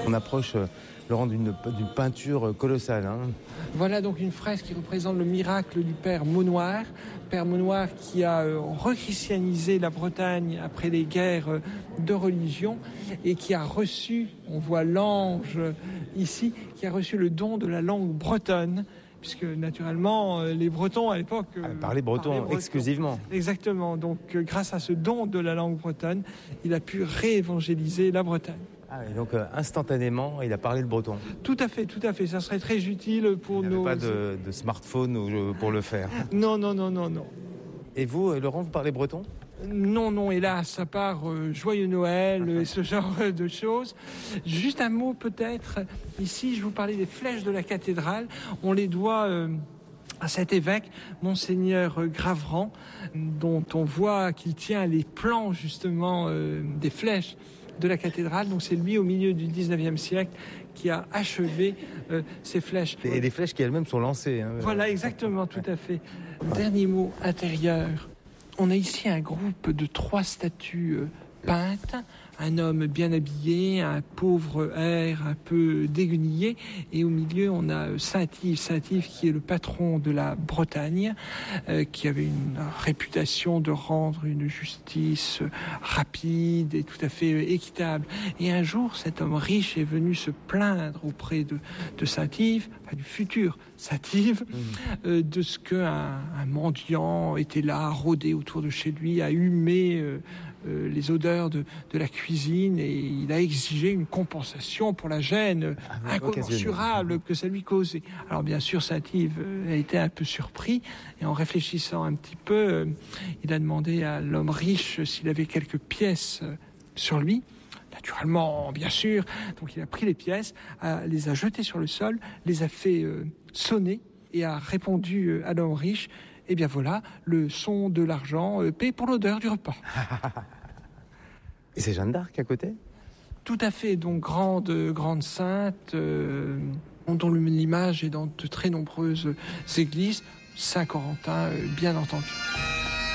On approche, Laurent, d'une peinture colossale. Voilà donc une fresque qui représente le miracle du Père Maunoir. Père Maunoir qui a rechristianisé la Bretagne après les guerres de religion et qui a reçu, on voit l'ange ici, qui a reçu le don de la langue bretonne. Puisque naturellement, les Bretons à l'époque parlaient breton exclusivement. Exactement. Donc, grâce à ce don de la langue bretonne, il a pu réévangéliser la Bretagne. Et donc, instantanément, il a parlé le breton. Tout à fait. Ça serait très utile pour nos... Il n'y avait pas de smartphone pour le faire. Non. Et vous, Laurent, vous parlez breton ? Non, hélas, à part Joyeux Noël et ce genre de choses. Juste un mot peut-être. Ici, je vous parlais des flèches de la cathédrale. On les doit à cet évêque, Monseigneur Graverand, dont on voit qu'il tient les plans justement des flèches de la cathédrale. Donc c'est lui, au milieu du 19e siècle, qui a achevé ces flèches. Et des flèches qui elles-mêmes sont lancées. Voilà, exactement, tout à fait. Dernier mot, intérieur. On a ici un groupe de 3 statues peintes, un homme bien habillé, un pauvre air un peu déguenillé, et au milieu on a Saint-Yves qui est le patron de la Bretagne, qui avait une réputation de rendre une justice rapide et tout à fait équitable. Et un jour, cet homme riche est venu se plaindre auprès de Saint-Yves, du futur Saint-Yves, de ce qu'un mendiant était là, rôdé autour de chez lui, à humer les odeurs de la cuisine, et il a exigé une compensation pour la gêne incommensurable que ça lui causait. Alors bien sûr, Saint-Yves a été un peu surpris, et en réfléchissant un petit peu, il a demandé à l'homme riche s'il avait quelques pièces sur lui. Naturellement, bien sûr. Donc il a pris les pièces, les a jetées sur le sol, les a fait sonner, et a répondu à l'homme riche: eh bien voilà, le son de l'argent paie pour l'odeur du repas. Et c'est Jeanne d'Arc à côté ? Tout à fait, donc grande sainte, dont l'image est dans de très nombreuses églises, Saint-Corentin bien entendu.